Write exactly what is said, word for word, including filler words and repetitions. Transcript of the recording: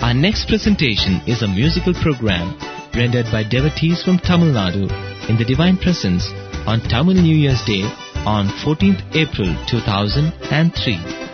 Our next presentation is a musical program rendered by devotees from Tamil Nadu in the Divine Presence on Tamil New Year's Day on fourteenth April two thousand three.